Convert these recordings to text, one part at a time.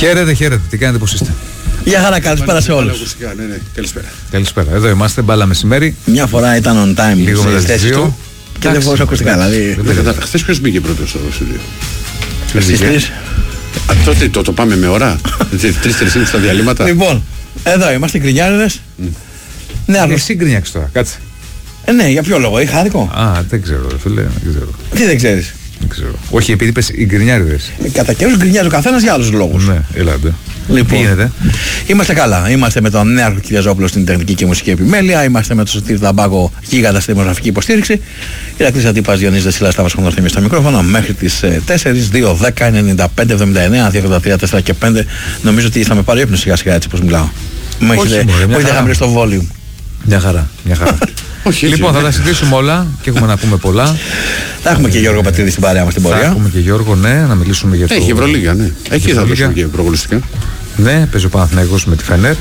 Χαίρετε, χαίρετε. Τι κάνετε, πώς είστε? Γεια χαρά, καλησπέρα σε όλους. Ναι, καλησπέρα. Καλησπέρα. Εδώ είμαστε, μπάλα μεσημέρι. Μια φορά ήταν on time λίγο στις θέσεις του και δεν μπορούσα ακουστικά. Χθες ποιος μπήκε πρώτος στο στούντιο? Στις 3. Τότε το πάμε με ώρα. 3-3 είναι στα διαλύματα. Λοιπόν, εδώ είμαστε γκρινιάριδες. Ναι, εσύ γκρινιάξεις τώρα, κάτσε. Ναι, για ποιο λόγο, είχα άδικο? Δεν ξέρω, φίλε, δεν ξέρω. Τι δεν ξέρεις? Δεν ξέρω. Όχι, επειδή είπες οι γκρινιάριδες. Κατά καιρούς γκρινιάζει ο καθένας για άλλους λόγους. Ναι, ελάτε. Λοιπόν, τι γίνεται? Είμαστε καλά. Είμαστε με τον Νέαρχο Κυριαζόπουλο στην τεχνική και μουσική επιμέλεια. Είμαστε με τον Σωτήρη Ταμπάκο γίγαντα στη δημογραφική υποστήριξη. Ηρακλής Αντίπας, Διονύσης Δεσίλας, Σταύρος Κονδορθήμης στο μικρόφωνο μέχρι τις 4, 2, 10, 95, 79, 283, 4 και 5. Νομίζω ότι θα με πάρει ύπνο σιγά σιγά έτσι πως μιλάω. Μου έχετε χαμηλώσει το volume. Μια χαρά, μια χαρά. Όχι, λοιπόν, θα τα συζητήσουμε όλα και έχουμε να πούμε πολλά. Θα έχουμε και Γιώργο Πατρίδη στην παρέα μας στην πορεία. Θα έχουμε και Γιώργο, ναι, να μιλήσουμε για το. Έχει Ευρωλίγα, ναι. Εκεί θα δώσουμε και προγνωστικά. Ναι, παίζει ο Παναθηναϊκός με τη Φενέρ.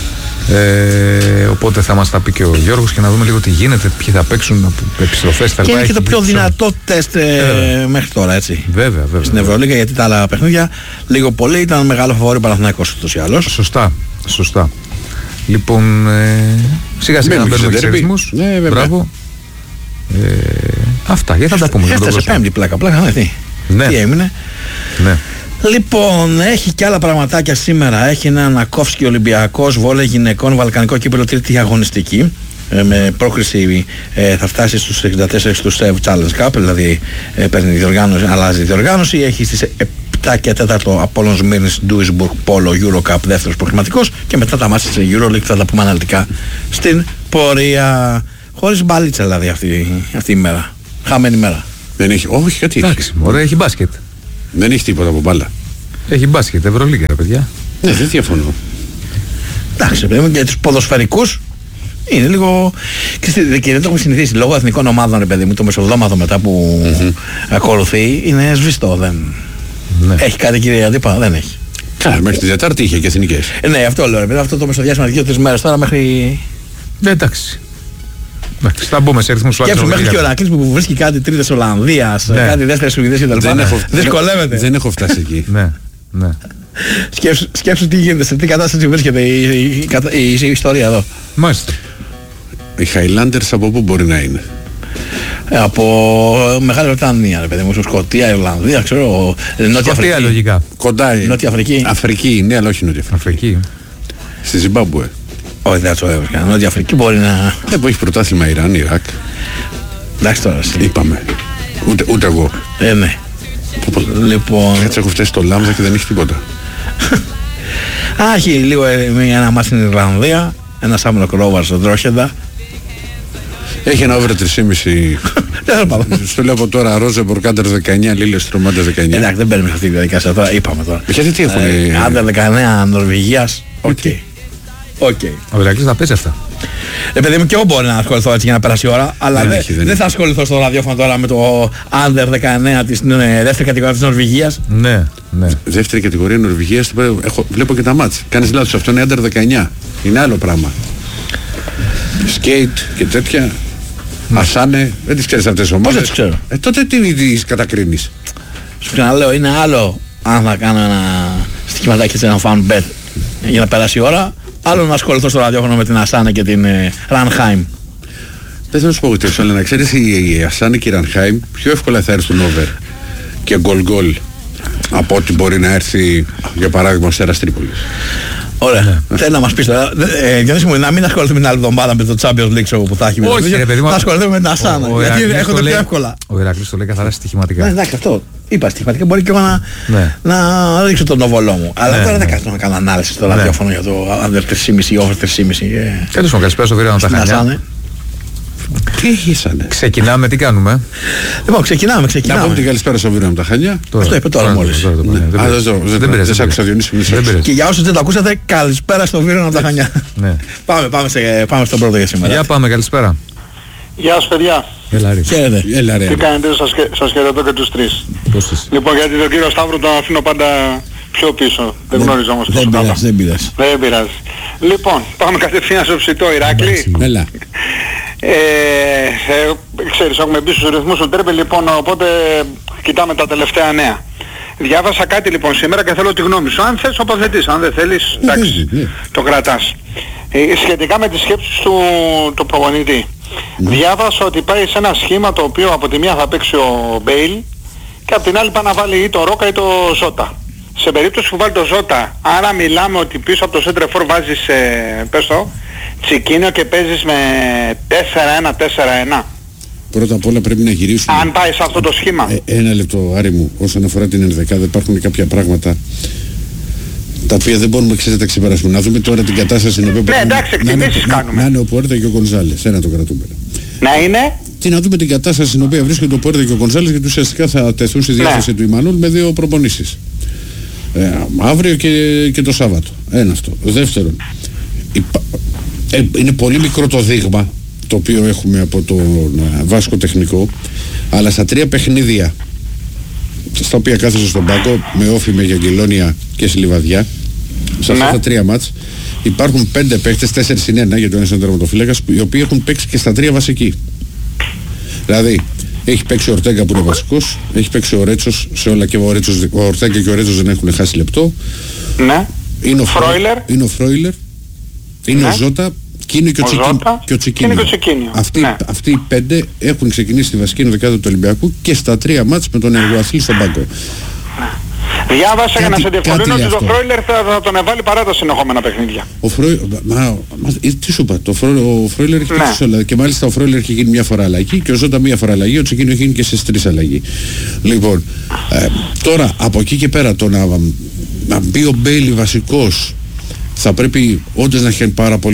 Οπότε θα μας τα πει και ο Γιώργος και να δούμε λίγο τι γίνεται, ποιοι θα παίξουν, επιστροφές, τα και είναι και το πιο δυνατό τεστ μέχρι τώρα, έτσι. Βέβαια. Στην Ευρωλίγα, γιατί τα άλλα παιχνίδια λίγο πολύ ήταν μεγάλο φαβόρι Παναθηναϊκός ούτως ή άλλως. Σωστά. Λοιπόν, σιγά σιγά να μπαίνουμε και σε ρυθμούς. Ναι, μπράβο. Αυτά, γιατί θα τα πούμε. Έφτασε πέμπτη πλάκα, ναι. Τι έμεινε. Ναι. Λοιπόν, έχει και άλλα πραγματάκια σήμερα. Έχει ένα Ανακόφσκι Ολυμπιακός βόλεϊ γυναικών Βαλκανικό κύπελλο τρίτη αγωνιστική. Με πρόκριση θα φτάσει στους 64 του Challenge Cup, δηλαδή παίρνει διοργάνωση, αλλάζει διοργάνωση. Έχει στις 7 και 4 Απόλλων Σμύρνης Duisburg Polo Euro Cup δεύτερος προκριματικός και μετά τα μάτια της EuroLeague θα τα πούμε αναλυτικά στην πορεία. Χωρίς μπαλίτσα δηλαδή αυτή η μέρα. Χαμένη μέρα. Δεν έχει, όχι κάτι. Εντάξει, ωραία, έχει μπάσκετ. Δεν έχει τίποτα από μπάλα. Έχει μπάσκετ, Ευρωλίγα, ρε παιδιά. Ναι, δεν διαφωνώ. Εντάξει, πρέπει και τους ποδοσφαιρικούς είναι λίγο. Και δεν το έχουμε συνηθίσει λόγω εθνικών ομάδων, ρε παιδί μου, το μεσοβδόμαδο μετά που ακολουθεί είναι σβηστό. Δεν. Ναι. Έχει κάτι, κύριε Αντίπα? Δεν έχει. Καλά, μέχρι τη Δετάρτη είχε και εθνικές. Ναι, αυτό λέω, ρε παιδί, αυτό το μεσοδιάστημα 2-3 μέρες τώρα μέχρι. Εντάξει. Θα μπούμε σε ρυθμούς άλλους. Σκέψου μέχρι και ο Ρακλής που βρίσκει κάτι τρίτες Ολλανδίας, κάτι δεύτερες Σουηδίες κτλ. Δυσκολεύεται. Δεν έχω φτάσει εκεί. Ναι. Σκέψου τι γίνεται, σε τι κατάσταση βρίσκεται η ιστορία εδώ. Μάλιστα. Οι Highlanders από πού μπορεί να είναι? Από Μεγάλη Βρετανία, ρε παιδί μου, Σκωτία, Ιρλανδία, ξέρω, Νότια Αφρική. Λογικά. Κοντά είναι. Νότια Αφρική. Αφρική, ναι, αλλά όχι Νότια Αφρική. Στη Ζιμπάμπουε. Όχι, δεν θα το έβρισκα. Νότια Αφρική μπορεί να. Δεν έχει πρωτάθλημα Ιράν, Ιράκ. Εντάξει τώρα. Είπαμε. Ούτε εγώ. Ναι. Λοιπόν. Έτσι έχω φτάσει στο Λάμδα και δεν έχει τίποτα. Έχει λίγο ένα μάτι στην Ιρλανδία. Ένα Σάμενο Κρόβαρ στο Ντρόχεντα. Έχει ένα over 3,5. Στο λέω από τώρα, Ρόζεμπορ Κάντερ 19, Λίλες Τρομάντερ 19. Εντάξει, δεν παίρνουμε αυτή τη διαδικασία τώρα, είπαμε τώρα. Γιατί τι έχουν. Άντερ 19 Νορβηγίας. Οκ. Ο Ηρακλής θα πέσει αυτά. Παιδί μου, και εγώ μπορώ να ασχοληθώ έτσι για να περάσει η ώρα, αλλά δεν θα ασχοληθώ στο ραδιόφωνο τώρα με το Under 19 της δεύτερη κατηγορία της Νορβηγίας. Ναι. Δεύτερη κατηγορία Νορβηγίας, βλέπω και τα μάτς. Κάνεις λάθος, αυτό είναι Under 19. Είναι άλλο πράγμα. Σκέιτ και τέτοια. Ασάνε, δεν τις ξέρεις αυτές τις ομάδες. Πώς δεν τις ξέρω? Τότε τι τις κατακρίνεις? Σου ξαναλέω, είναι άλλο αν θα κάνω ένα στοιχηματάκι σε ένα fan bet για να περάσει η ώρα. Άλλο να ασχοληθώ στο ραδιόφωνο με την Ασάνε και την Ρανχάιμ. Δεν θέλω να σου πω ούτε αλλά να ξέρεις η Ασάνε και η Ρανχάιμ πιο εύκολα θα έρθουν over και γκολ από ό,τι μπορεί να έρθει για παράδειγμα ο Αστέρας Τρίπολης. Ωραία. Θέλω να μας πεις τώρα, Γιάννη μου, να μην ασχοληθούμε την άλλη εβδομάδα με το Champions League που θα έχει. Όχι, ρε παιδί μου. Θα ασχοληθούμε με την Ασάνα. Γιατί έρχονται πιο εύκολα. Ο Ηρακλής το λέει καθαρά στοιχηματικά. Εντάξει, αυτό. Είπα στοιχηματικά, μπορεί και εγώ να ρίξω τον νοβολό μου. Αλλά τώρα δεν κάνω να κάνω ανάλυση στο ραδιόφωνο για το under 3,5 ή over 3,5. Τέλος πάντων, καλησπέρα στο Βίρανο από τα Χανιά. Τι έχησανε? Ξεκινάμε, τι κάνουμε? Λοιπόν, ξεκινάμε. Να πούμε την καλησπέρα στο Βίρανο από τα Χανιά. Αυτό είπε τώρα μόλις. Δεν σ' άκουσα, Διονύση. Και για όσους δεν το ακούσατε, καλησπέρα στο Βίρανο από τα Χανιά. Πάμε στον πρώτο για σήμερα. Για πάμε, καλησπέρα. Γεια σας παιδιά. Χαίρετε. Τι κάνετε, σας χαιρετώ και τους τρεις. Λοιπόν, γιατί τον κύριο Σταύρο τον αφήνω πάντα πιο πίσω. Δεν γνώριζα όμως τόσο καλά. Δεν πειράζει. Λοιπόν, πάμε κατευθείαν στο ψητό, Ηράκλη. Έλα. Ξέρεις, έχουμε μπει στους ρυθμούς του τρέπε, λοιπόν, οπότε κοιτάμε τα τελευταία νέα. Διάβασα κάτι λοιπόν σήμερα και θέλω τη γνώμη σου. Αν θες τοποθετείς, αν δεν θέλεις, εντάξει, το κρατάς. Σχετικά με τις σκέψεις του προπονητή. Διάβασα ότι πάει σε ένα σχήμα το οποίο από τη μία θα παίξει ο Μπέιλ και από την άλλη πάει να βάλει ή το Ρόκα ή το Ζότα. Σε περίπτωση που βάλει το Ζότα, άρα μιλάμε ότι πίσω από το Σέντρεφορ βάζεις, πες το, Τσικίνιο και παίζεις με 4-1-4-1. Πρώτα απ' όλα πρέπει να γυρίσουμε. Αν πάει σε αυτό το σχήμα. Ένα λεπτό, Άρη μου, όσον αφορά την ενδεκάδα, υπάρχουν κάποια πράγματα τα οποία δεν μπορούμε να τα ξεπεράσουμε. Να δούμε τώρα την κατάσταση στην οποία ναι, εντάξει, εκτιμήσεις κάνουμε. Να είναι ο Πουέρτα και ο Γκονζάλες. Ένα το κρατούμε. Να είναι. Και να δούμε την κατάσταση στην οποία βρίσκεται ο Πουέρτα και ο Γκονζάλες, γιατί ουσιαστικά θα τεθούν στη διάθεση του Ιμανούλ με 2 προπονήσεις. Αύριο και το Σάββατο. Ένα αυτό. Δεύτερον, είναι πολύ μικρό το δείγμα το οποίο έχουμε από τον Βάσκο τεχνικό, αλλά στα 3 παιχνίδια στα οποία κάθεσε στον πάγκο με Όφη, με Γιαγγελόνια και στη Λιβαδιά, σε αυτά τα 3 μάτς υπάρχουν 5 παίκτες, 4 συν 1 γιατί ο ένας είναι τερματοφύλακας, οι οποίοι έχουν παίξει και στα 3 βασικοί. Δηλαδή έχει παίξει ο Ορτέγκα που είναι βασικός, έχει παίξει ο Ρέτσος σε όλα και ο Ορτέγκα και ο Ρέτσος δεν έχουν χάσει λεπτό. Ναι. Είναι ο Φρόιλερ, είναι ο Ζότα και είναι και ο Τσικίνιο. Αυτοί οι 5 έχουν ξεκινήσει τη βασική ενδεκάδα του Ολυμπιακού και στα 3 μάτς με τον εργοαθλή στον πάγκο. Διάβασα για να σε διευκολύνω ότι το Φρόιλερ θα τον εβάλει παρά τα συνεχόμενα παιχνίδια. Τι σου είπα, ο Φρόιλερ έχει παίξει όλα και μάλιστα ο Φρόιλερ έχει γίνει μια φορά αλλαγή και ο Ζότα μια φορά αλλαγή, ο Τσικίνιο έχει γίνει και στις 3 αλλαγή. Λοιπόν, τώρα από εκεί και πέρα το να μπει ο Μπέιλι βασικός θα πρέπει όντως να έχει πάρα πολύ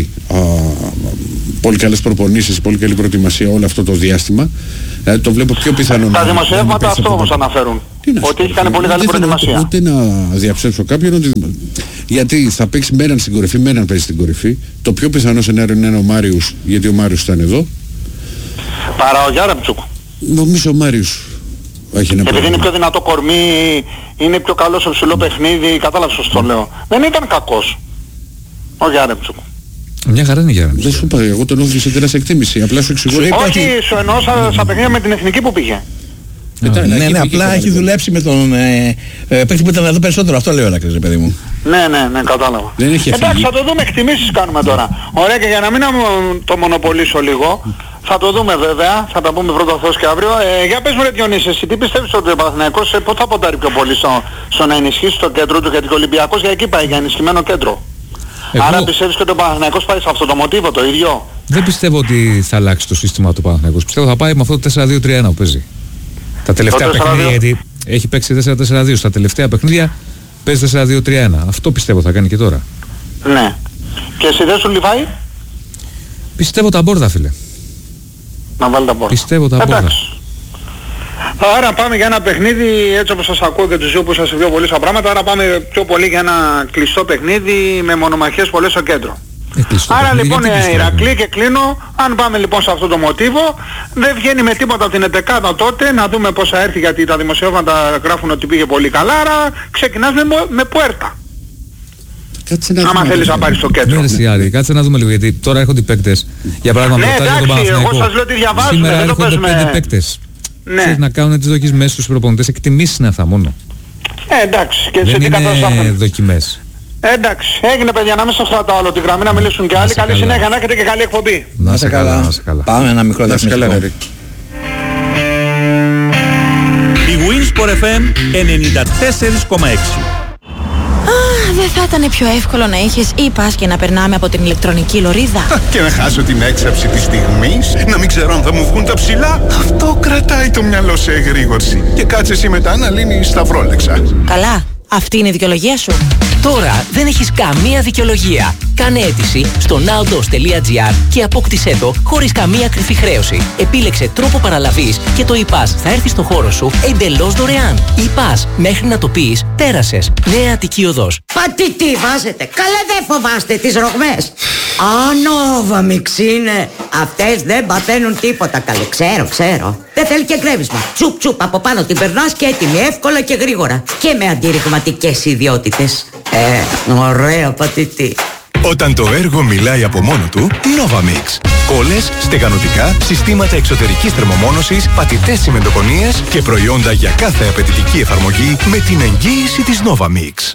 καλές προπονήσεις, πολύ καλή προετοιμασία όλο αυτό το διάστημα. Το βλέπω πιο πιθανό. Τα δημοσιεύματα αυτό όμως αναφέρουν. Ότι έχει κάνει πολύ καλή προετοιμασία. Ούτε να διαψεύσω κάποιον, γιατί θα παίξει με έναν στην κορυφή, με έναν παίζει στην κορυφή. Το πιο πιθανό σενάριο είναι ο Μάριους, γιατί ο Μάριους ήταν εδώ. Παρά ο Γιάρεμτσουκ. Νομίζω ο Μάριους. Επειδή είναι πιο δυνατό κορμί, είναι πιο καλό σε ψηλό παιχνίδι, κατάλαβες πώς το λέω. Δεν ήταν κακός ο Γιάρεμτσουκ. Μια χαρά είναι η Γιάρεμτσουκ. Δεν σου είπα, εγώ τον όθησα σε τεράστια εκτίμηση. Απλά σου εξηγώ. Όχι, σου εννοούσα στα παιχνίδια με την εθνική που πήγε. Ναι, απλά έχει δουλέψει με τον παίκτη που ήταν εδώ περισσότερο. Αυτό λέω να κρίνει, παιδί μου. Ναι, κατάλαβα. Εντάξει, θα το δούμε, εκτιμήσεις κάνουμε τώρα. Ωραία, και για να μην το μονοπολίσω λίγο, θα το δούμε βέβαια, θα τα πούμε πρώτα Θεός και αύριο. Για πες μου ρε Διονύση, εσύ τι πιστεύεις ότι ο Παναθηναϊκός πώς θα ποντάρει πιο πολύ στο να ενισχύσει το κέντρο του, γιατί ο Ολυμπιακός για εκεί πάει, για ενισχυμένο κέντρο. Άρα πιστεύεις ότι ο Παναθηναϊκός πάει σε αυτό το μοτίβο το ίδιο? Δεν πιστεύω ότι θα αλλάξει το σύστημα του Παναθηναϊκός. Πιστεύω θα πάει με αυτό το 4-2-3-1 που παίζει. Τα τελευταία παιχνίδια, γιατί έχει παίξει 4-4-2. Στα τελευταία παιχνίδια παίζει 4-2-3-1. Αυτό πιστεύω θα κάνει και τώρα. Ναι. Και εσύ δεν σου λιβάει? Πιστεύω τα μπόρδα, φίλε. Να βάλει τα μπόρδα. Πιστεύω τα μπόρδα. Άρα πάμε για ένα παιχνίδι, έτσι όπως σας ακούω και τους δύο που σας πιο πολύ στα πράγματα, άρα πάμε πιο πολύ για ένα κλειστό παιχνίδι με μονομαχίες πολλές στο κέντρο. Άρα λοιπόν Ηρακλή, και κλείνω, αν πάμε λοιπόν σε αυτό το μοτίβο, δεν βγαίνει με τίποτα από την εντεκάδα τότε, να δούμε πώς θα έρθει, γιατί τα δημοσιεύματα γράφουν ότι πήγε πολύ καλά, άρα ξεκινάς με Πουέρτα. Άμα θέλεις να πάρεις το κέντρο. Ναι, κάτσε να δούμε λίγο, γιατί τώρα έρχονται οι παίκτες. Για παράδειγμα, ναι, εντάξει, εγώ σας λέω ότι διαβάζουμε, σήμερα έρχονται 5 παίκτες. Ξέρεις, να κάνουν τις δοκιμές στους προπονητές, εκτιμήσεις είναι αυτά μόνο. Εντάξει, και δεν σε τι κατάσταση είναι δοκιμές. Εντάξει, έγινε παιδιά, να μην σας κρατάω όλο τη γραμμή, να μιλήσουν και άλλοι. Καλή συνέχεια, να έχετε και καλή εκπομπή. Να είστε καλά. Πάμε ένα μικρό διαφημιστικό. Η Winsport FM 94,6. Δεν θα ήταν πιο εύκολο να είχες e-pass και να περνάμε από την ηλεκτρονική λωρίδα? Και να χάσω την έξαψη της στιγμής, να μην ξέρω αν θα μου βγουν τα ψηλά. Αυτό κρατάει το μυαλό σε εγρήγορση. Και κάτσε εσύ μετά να λύνεις τα φρόλεξα. Καλά, αυτή είναι η δικαιολογία σου. Τώρα δεν έχεις καμία δικαιολογία. Κάνε αίτηση στο nowdos.gr και απόκτησέ το χωρίς καμία κρυφή χρέωση. Επίλεξε τρόπο παραλαβής και το e-pass θα έρθει στο χώρο σου εντελώς δωρεάν. E-pass, μέχρι να το πεις, πέρασες. Νέα Αττική Οδός. Τι βάζετε, καλά δεν φοβάστε τις ρογμές? Νόβα μιξίνε. Αυτές δεν παθαίνουν τίποτα, καλέ, ξέρω. Δεν θέλει και γκρέμισμα. Τσουπ από πάνω την περνάς και έτοιμη, εύκολα και γρήγορα. Και με αντιρριγματικές ιδιότητες. Ωραία πατητή. Όταν το έργο μιλάει από μόνο του, Novamix. Κόλλες, στεγανοτικά, συστήματα εξωτερικής θερμομόνωσης, πατητές τσιμεντοκονίες και προϊόντα για κάθε απαιτητική εφαρμογή με την εγγύηση της Novamix.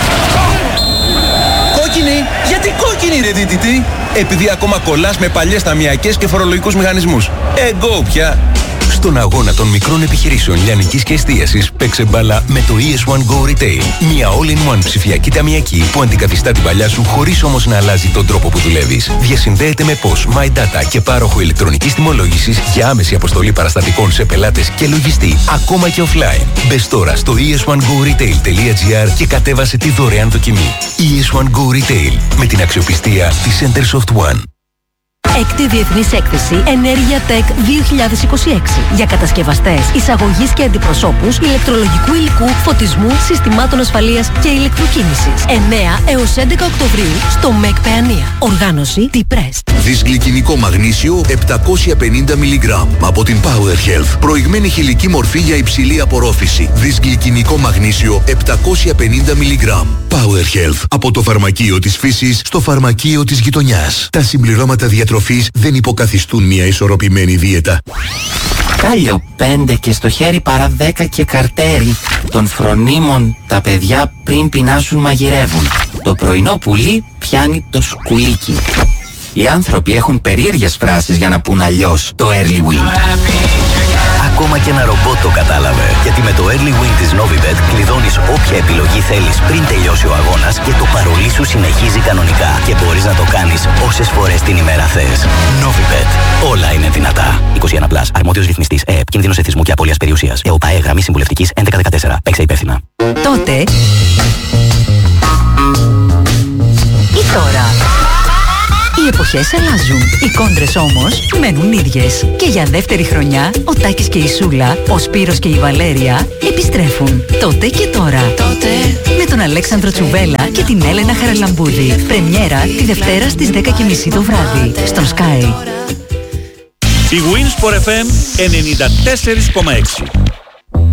Κόκκινη! Γιατί κόκκινη ρε δίτητη? Επειδή ακόμα κολλάς με παλιές ταμιακές και φορολογικούς μηχανισμούς. Εγκό πια! Στον αγώνα των μικρών επιχειρήσεων λιανικής και εστίασης, παίξε μπάλα με το ES1 Go Retail. Μια all-in-one ψηφιακή ταμιακή που αντικαθιστά την παλιά σου χωρίς όμως να αλλάζει τον τρόπο που δουλεύεις. Διασυνδέεται με POS, My Data και πάροχο ηλεκτρονικής τιμολόγησης για άμεση αποστολή παραστατικών σε πελάτες και λογιστή, ακόμα και offline. Μπες τώρα στο es1goretail.gr και κατέβασε τη δωρεάν δοκιμή. ES1 Go Retail, με την αξιοπιστία της Centersoft One. Έκτη Διεθνής Έκθεση Ενέργεια Tech 2026 για κατασκευαστές, εισαγωγής και αντιπροσώπους ηλεκτρολογικού υλικού, φωτισμού, συστημάτων ασφαλείας και ηλεκτροκίνησης. 9 έως 11 Οκτωβρίου στο ΜΕΚ Παιανία. Οργάνωση T-Prest. Δυσγλυκινικό μαγνήσιο 750 mg από την Power Health. Προηγμένη χηλική μορφή για υψηλή απορρόφηση. Δυσγλυκινικό μαγνήσιο 750 mg. Power Health. Από το φαρμακείο της φύσης στο φαρμακείο της γειτονιάς. Τα συμπληρώματα διατροφής δεν υποκαθιστούν μια ισορροπημένη δίαιτα. Κάλιο 5 και στο χέρι παρά 10 και καρτέρι. Των φρονίμων τα παιδιά πριν πεινάσουν μαγειρεύουν. Το πρωινό πουλί πιάνει το σκουλίκι. Οι άνθρωποι έχουν περίεργες φράσεις για να πουν αλλιώς το early win. Ακόμα και ένα ρομπότ το κατάλαβε. Γιατί με το early win της Novibet κλειδώνεις όποια επιλογή θέλεις πριν τελειώσει ο αγώνας και το παρολί σου συνεχίζει κανονικά. Και μπορείς να το κάνεις όσες φορές την ημέρα θες. Novibet. Όλα είναι δυνατά. 21+. Αρμόδιος ρυθμιστής ΕΕΠ. Κίνδυνος εθισμού και απώλειας περιουσίας. ΕΟΠΑΕ γραμμή συμβουλευτικής 1114. Παίξε υπεύθυνα. Τότε ή τώρα. Οι εποχές αλλάζουν, οι κόντρες όμως μένουν ίδιες. Και για δεύτερη χρονιά, ο Τάκης και η Σούλα, ο Σπύρος και η Βαλέρια επιστρέφουν. Τότε και τώρα. Τότε. Με τον Αλέξανδρο Τσουβέλα και την Έλενα Χαραλαμπούδη. Πρεμιέρα τη Δευτέρα στις 10:30 το βράδυ. Στον Sky. Η Winsport FM 94,6.